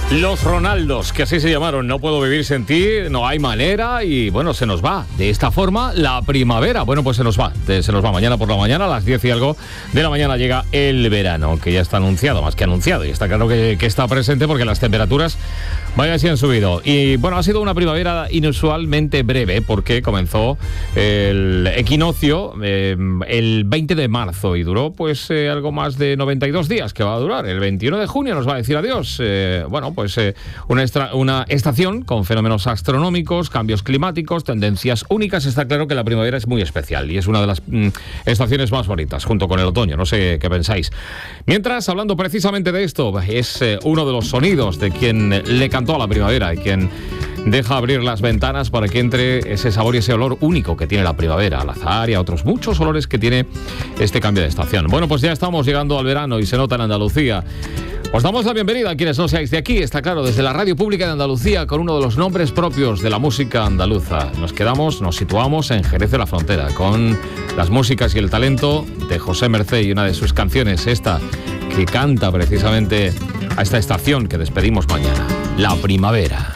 Los Ronaldos, que así se llamaron, No puedo vivir sin ti, No hay manera, y bueno, se nos va. De esta forma, la primavera, bueno, pues se nos va mañana por la mañana, a las 10 y algo de la mañana llega el verano, que ya está anunciado, más que anunciado, y está claro que está presente porque las temperaturas, vaya, si han subido. Y bueno, ha sido una primavera inusualmente breve, porque comenzó el equinoccio el 20 de marzo y duró pues algo más de 92 días, que va a durar. El 21 de junio nos va a decir adiós. Una estación con fenómenos astronómicos, cambios climáticos, tendencias únicas. Está claro que la primavera es muy especial y es una de las estaciones más bonitas, junto con el otoño. No sé qué pensáis. Mientras, hablando precisamente de esto, es uno de los sonidos de quien le cantó a la primavera y quien deja abrir las ventanas para que entre ese sabor y ese olor único que tiene la primavera, al azahar y a otros muchos olores que tiene este cambio de estación. Bueno, pues ya estamos llegando al verano y se nota en Andalucía. Os damos la bienvenida a quienes no seáis de aquí, está claro, desde la Radio Pública de Andalucía, con uno de los nombres propios de la música andaluza. Nos situamos en Jerez de la Frontera, con las músicas y el talento de José Mercé y una de sus canciones, esta, que canta precisamente a esta estación que despedimos mañana, la primavera.